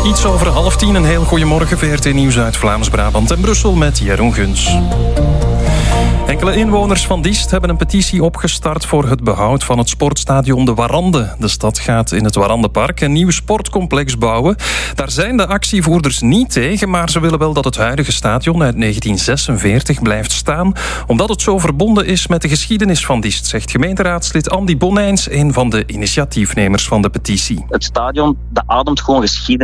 Iets over 9:30, een heel goeiemorgen. VRT Nieuws uit Vlaams-Brabant en Brussel met Jeroen Guns. Enkele inwoners van Diest hebben een petitie opgestart voor het behoud van het sportstadion De Warande. De stad gaat in het Warandepark een nieuw sportcomplex bouwen. Daar zijn de actievoerders niet tegen, maar ze willen wel dat het huidige stadion uit 1946 blijft staan, omdat het zo verbonden is met de geschiedenis van Diest, zegt gemeenteraadslid Andy Bonijns, een van de initiatiefnemers van de petitie. Het stadion, dat ademt gewoon geschiedenis.